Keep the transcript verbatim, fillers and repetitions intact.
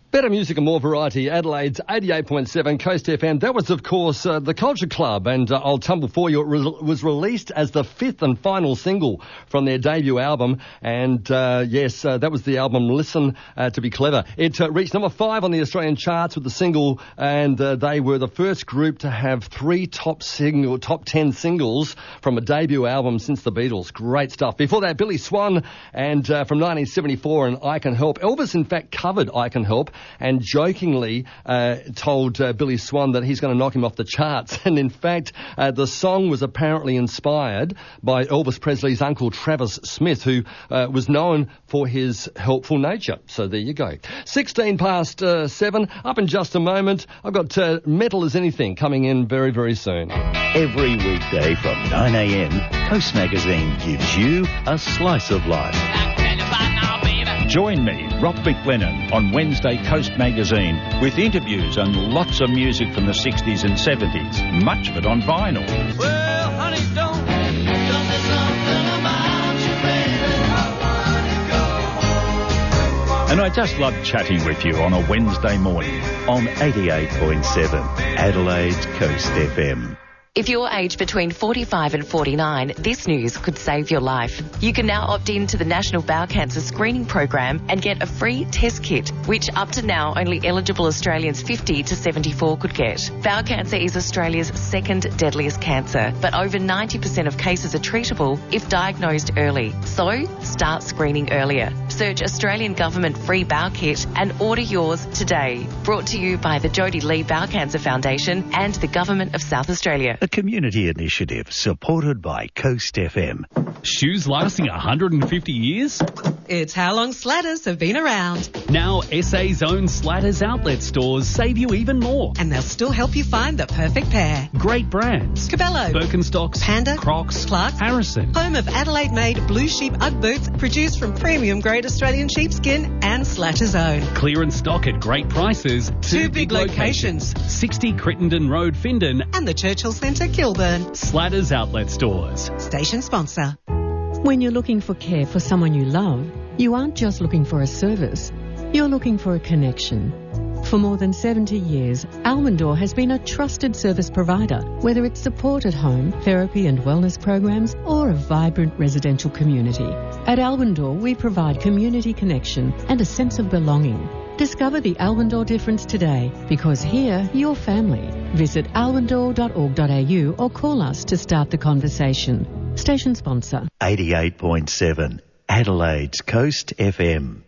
Better music and more variety. Adelaide's eighty-eight point seven Coast F M. That was, of course, uh, The Culture Club, and uh, I'll Tumble For You. It re- was released as the fifth and final single from their debut album, and uh, yes, uh, that was the album Listen uh, to Be Clever. It uh, reached number five on the Australian charts with the single, and uh, they were the first group to have three top single, top ten singles from a debut album since the Beatles. Great stuff. Before that, Billy Swan, and uh, from nineteen seventy-four, and I Can Help. Elvis, in fact, covered I Can Help, and jokingly uh, told uh, Billy Swan that he's going to knock him off the charts. And in fact, uh, the song was apparently inspired by Elvis Presley's uncle Travis Smith, who uh, was known for his helpful nature. So there you go. sixteen past uh, seven. Up in just a moment, I've got uh, Metal as Anything coming in very, very soon. Every weekday from nine a.m, Coast Magazine gives you a slice of life. Join me, Rob McLennan, on Wednesday Coast Magazine with interviews and lots of music from the sixties and seventies, much of it on vinyl. Well, honey, don't tell me something about you, baby. I wanna go. And I just love chatting with you on a Wednesday morning on eighty-eight point seven Adelaide's Coast F M. If you're aged between forty-five and forty-nine, this news could save your life. You can now opt in to the National Bowel Cancer Screening Program and get a free test kit, which up to now only eligible Australians fifty to seventy-four could get. Bowel cancer is Australia's second deadliest cancer, but over ninety percent of cases are treatable if diagnosed early. So, start screening earlier. Search Australian Government Free Bowel Kit and order yours today. Brought to you by the Jodie Lee Bowel Cancer Foundation and the Government of South Australia. A community initiative supported by Coast F M. Shoes lasting one hundred fifty years? It's how long Slatters have been around. Now S A's own Slatters outlet stores save you even more. And they'll still help you find the perfect pair. Great brands. Cabello, Birkenstocks, Panda, Crocs, Clarks, Harrison. Home of Adelaide-made Blue Sheep Ugg boots produced from premium-grade Australian sheepskin and Slatters own. Clearance stock at great prices. Two, Two big, big locations. locations. sixty Crittenden Road, Findon. And the Churchill Centre, Kilburn. Slatters outlet stores. Station sponsor. When you're looking for care for someone you love, you aren't just looking for a service, you're looking for a connection. For more than seventy years, Almondor has been a trusted service provider, whether it's support at home, therapy and wellness programs, or a vibrant residential community. At Almondor, we provide community connection and a sense of belonging. Discover the Almondor difference today, because here, you're family. Visit almondor dot org dot a u or call us to start the conversation. Station sponsor. eighty-eight point seven Adelaide's Coast F M.